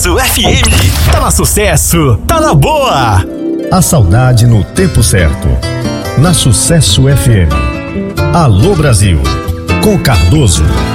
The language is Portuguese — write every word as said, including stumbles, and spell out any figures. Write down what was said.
Sucesso F M. Tá na Sucesso, tá na boa. A saudade no tempo certo. Na Sucesso F M. Alô Brasil, com Cardoso.